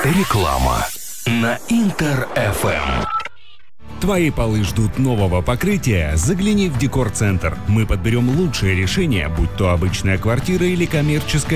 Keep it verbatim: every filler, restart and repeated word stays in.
Реклама на Интер эф эм. Твои полы ждут нового покрытия? Загляни в Декор Центр. Мы подберем лучшее решение, будь то обычная квартира или коммерческая